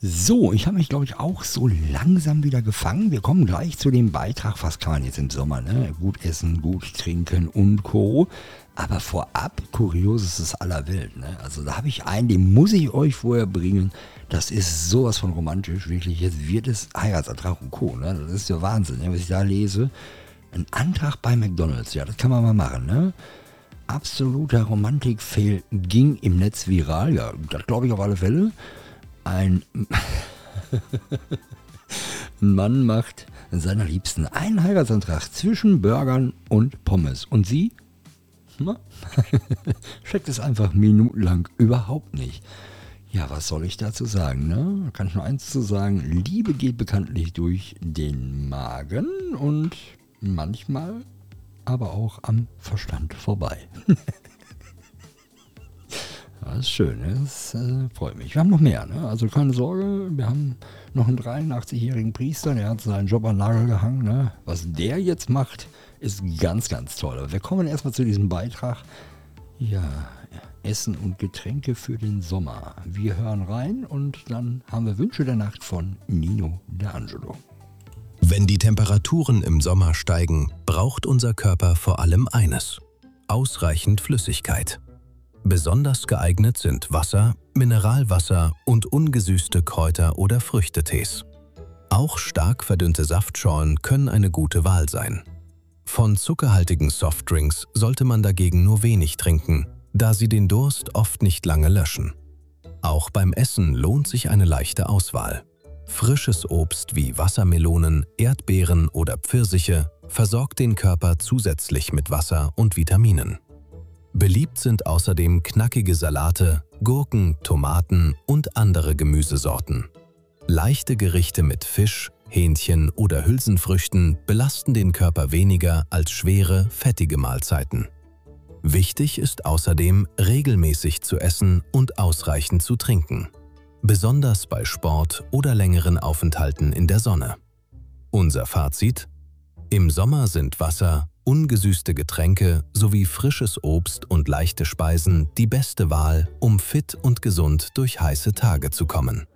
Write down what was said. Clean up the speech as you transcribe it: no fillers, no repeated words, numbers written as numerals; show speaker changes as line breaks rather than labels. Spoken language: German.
So, ich habe mich, glaube ich, auch so langsam wieder gefangen. Wir kommen gleich zu dem Beitrag, was kann man jetzt im Sommer, ne? Gut essen, gut trinken und Co. Aber vorab, Kurioses aller Welt, ne? Also da habe ich einen, den muss ich euch vorher bringen. Das ist sowas von romantisch, wirklich. Jetzt wird es Heiratsantrag und Co. Ne? Das ist ja Wahnsinn, ne? Was ich da lese. Ein Antrag bei McDonald's, ja, das kann man mal machen, ne? Absoluter Romantik-Fail ging im Netz viral, ja, das glaube ich auf alle Fälle. Ein Mann macht seiner Liebsten einen Heiratsantrag zwischen Burgern und Pommes. Und sie? Na? Checkt es einfach minutenlang überhaupt nicht. Ja, was soll ich dazu sagen, ne? Da kann ich nur eins zu sagen. Liebe geht bekanntlich durch den Magen und manchmal aber auch am Verstand vorbei. Das ist schön, ne? Das freut mich. Wir haben noch mehr, ne? Also keine Sorge, wir haben noch einen 83-jährigen Priester, der hat seinen Job an den Nagel gehangen. Ne? Was der jetzt macht, ist ganz, ganz toll. Aber wir kommen erstmal zu diesem Beitrag. Ja, Essen und Getränke für den Sommer. Wir hören rein und dann haben wir Wünsche der Nacht von Nino D'Angelo.
Wenn die Temperaturen im Sommer steigen, braucht unser Körper vor allem eines: ausreichend Flüssigkeit. Besonders geeignet sind Wasser, Mineralwasser und ungesüßte Kräuter- oder Früchtetees. Auch stark verdünnte Saftschorlen können eine gute Wahl sein. Von zuckerhaltigen Softdrinks sollte man dagegen nur wenig trinken, da sie den Durst oft nicht lange löschen. Auch beim Essen lohnt sich eine leichte Auswahl. Frisches Obst wie Wassermelonen, Erdbeeren oder Pfirsiche versorgt den Körper zusätzlich mit Wasser und Vitaminen. Beliebt sind außerdem knackige Salate, Gurken, Tomaten und andere Gemüsesorten. Leichte Gerichte mit Fisch, Hähnchen oder Hülsenfrüchten belasten den Körper weniger als schwere, fettige Mahlzeiten. Wichtig ist außerdem, regelmäßig zu essen und ausreichend zu trinken. Besonders bei Sport oder längeren Aufenthalten in der Sonne. Unser Fazit: Im Sommer sind Wasser, ungesüßte Getränke sowie frisches Obst und leichte Speisen die beste Wahl, um fit und gesund durch heiße Tage zu kommen.